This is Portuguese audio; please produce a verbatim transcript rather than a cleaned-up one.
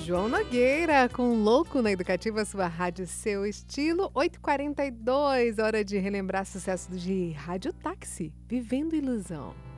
João Nogueira com Louco na Educativa, sua rádio, seu estilo. oito e quarenta e dois, hora de relembrar sucessos de Rádio Táxi, Vivendo Ilusão.